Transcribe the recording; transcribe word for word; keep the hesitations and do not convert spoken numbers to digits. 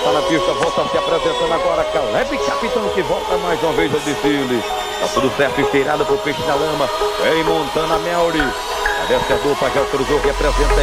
tá na pista, volta se apresentando agora. Caleb Capitão que volta mais uma vez ao desfile. Tá tudo certo, esteirado pro peixe na lama. Vem Montana Melri. A descedor, Pajé autorizou, representa.